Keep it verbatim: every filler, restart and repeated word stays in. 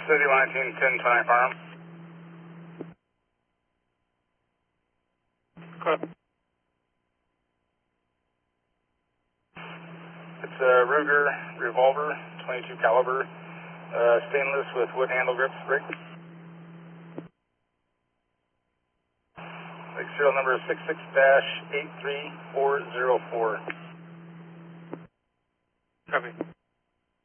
City nineteen ten twenty farm. Copy. It's a Ruger revolver, twenty-two caliber, uh, stainless with wood handle grips, rig. Like serial number six six eight three four zero four. Copy.